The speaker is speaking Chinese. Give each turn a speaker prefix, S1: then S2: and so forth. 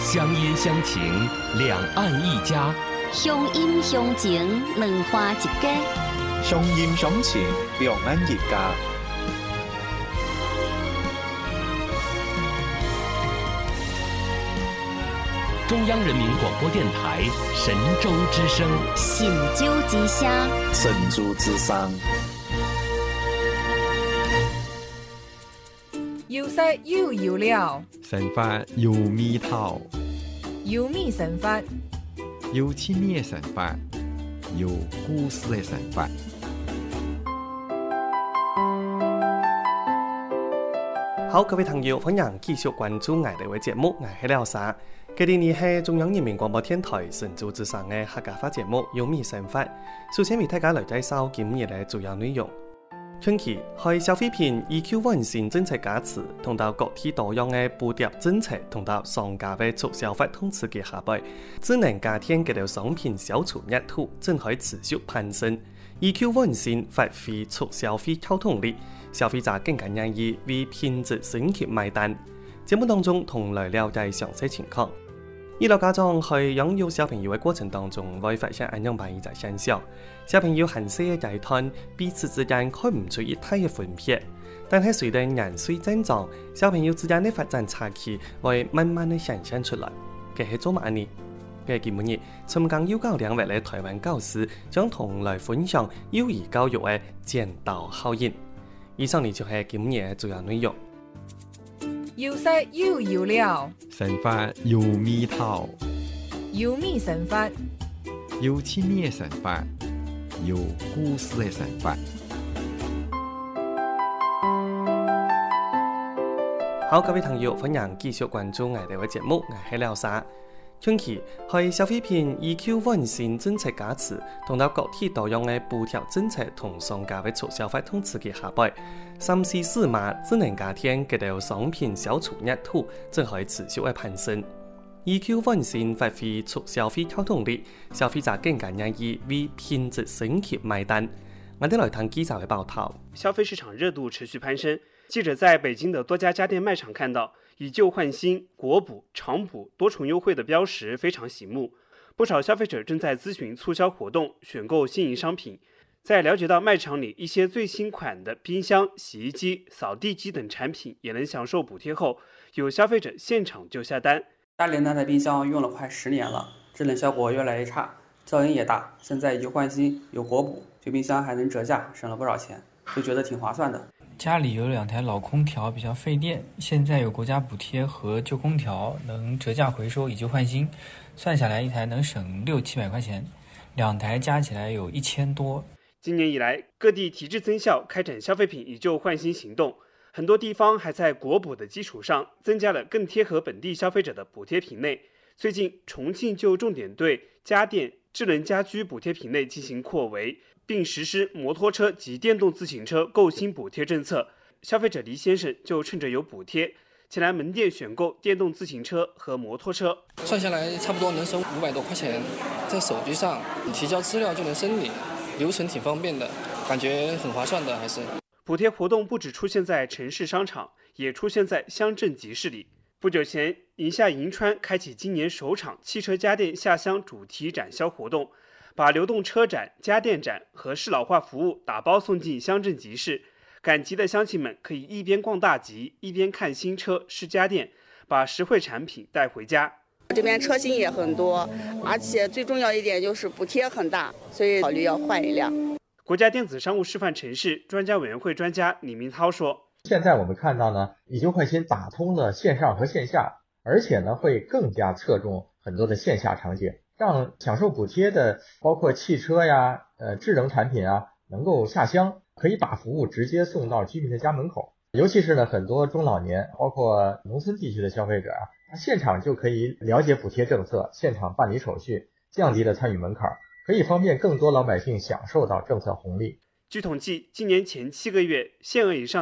S1: 乡音乡情，两岸一家。
S2: 乡音乡情，两花一家。
S3: 乡音乡情，两岸一家。
S1: 中央人民广播电台神州之声，
S2: 神州之声，
S3: 神州之声。
S4: 有色又有料，
S5: 神法有味道，
S4: 有味神法，
S5: 有趣的神法，有故事的神法。
S6: 好，各位朋友，歡迎繼續關注我哋嘅節目，我係廖沙。今日係中央人民廣播電台神州之聲嘅客家話節目《有味神法》。首先為大家來介紹今日嘅主要內容。近期係消費品EQ完善政策加持，同到各地多樣嘅補貼政策，同到商家嘅促銷活動刺激下背，智能家電嘅商品銷售額度正喺持續攀升。EQ完善發揮促消費溝通力，消費者更加願意為品質升級買單。節目當中同來了解詳細情況。醫療家長喺養育小朋友嘅過程當中，會發現安樣辦法現象。小朋友很細嘅階段，彼此之間看唔出一體嘅分別，但係隨着年歲增長，小朋友之間嘅發展差距會慢慢地顯現出來。嘅係做乜呢？嘅今日，陳江幼教兩位嘅台灣教師將同來分享幼兒教育嘅剪刀效應。以上呢就係今日嘅主要內容。
S4: 有色又有料，
S5: 神法有味道，
S4: 有味神法，
S5: 有趣的神法，有故事的神法。
S6: 好，各位朋友，歡迎繼續關注我哋嘅節目，我係廖沙。近期係消費品EQ完善政策加持，同到各地多樣嘅補貼政策同商家嘅促銷活動刺激下背，3C 4碼智能家電嘅條商品銷售額度正喺持續嘅攀升。EQ完善發揮促消費溝通力，消費者更加願意為品質升級買單。我哋來睇記者嘅報道。
S7: 消費市場熱度持續攀升，記者在北京的多家家電賣場看到以舊換新、國補、廠補多重優惠的標識非常醒目，不少消費者正在諮詢促銷活動，選購心儀商品。在了解到賣場裡一些最新款的冰箱、洗衣機、掃地機等產品也能享受補貼後，有消費者現場就下單。
S8: 家裡那台冰箱用了快10年了，製冷效果越來越差，噪音也大。現在以舊換新，有國補，這冰箱還能折價，省了不少錢，就覺得挺划算的。
S9: 家裡有2台老空調比較費電，現在有國家補貼和舊空調能折價回收以舊換新，算下來一台能省600-700塊錢，2台加起來有1000多。
S7: 今年以來，各地提質增效，開展消費品以舊換新行動，很多地方還在國補的基礎上，增加了更貼合本地消費者的補貼品類。最近，重慶就重點對家電、智能家居補貼品類進行擴圍，並實施摩托車及電動自行車購新補貼政策。消費者黎先生就趁着有補貼，前來門店選購電動自行車和摩托車。
S10: 算下來差不多能省500多塊錢，在手機上你提交資料就能申領，流程挺方便的，感覺很划算的。還是
S7: 補貼活動不只出現在城市商場，也出現在鄉鎮集市裡。不久前，寧夏銀川開啟今年首場汽車家電下鄉主題展銷活動，把流動車展、家電展和適老化服務打包送進鄉鎮集市。趕集的鄉親們可以一邊逛大集，一邊看新車、試家電，把實惠產品帶回家。
S11: 這邊車型也很多，而且最重要一點就是補貼很大，所以考慮要換一輛。
S7: 國家電子商務示範城市專家委員會專家李明濤說：
S12: 現在我們看到呢，以舊換新打通了線上和線下，而且呢會更加側重很多的線下場景，讓享受補貼的包括汽車呀、智能產品啊，能夠下鄉，可以把服務直接送到居民的家門口。尤其是呢，很多中老年，包括農村地區的消費者啊，他現場就可以了解補貼政策，現場辦理手續，降低了參與門檻，可以方便更多老百姓享受到政策紅利。
S7: 據統計，今年前7個月，限額以上